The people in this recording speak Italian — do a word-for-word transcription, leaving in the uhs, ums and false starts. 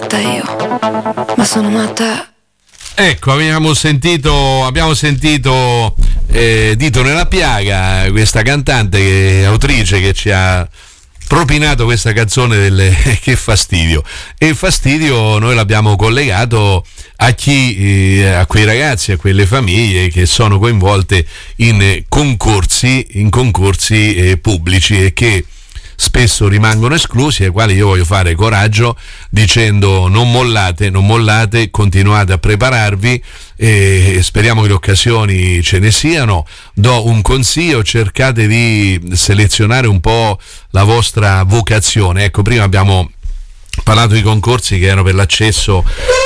matta io, ma sono matta. Ecco, abbiamo sentito, abbiamo sentito eh, Dito nella piaga, questa cantante, che, autrice che ci ha propinato questa canzone delle Che fastidio. E il fastidio noi l'abbiamo collegato a chi, eh, a quei ragazzi, a quelle famiglie che sono coinvolte in concorsi, in concorsi eh, pubblici e che spesso rimangono esclusi, ai quali io voglio fare coraggio dicendo non mollate, non mollate, continuate a prepararvi e speriamo che le occasioni ce ne siano. Do un consiglio: cercate di selezionare un po' la vostra vocazione. Ecco, prima abbiamo parlato di concorsi che erano per l'accesso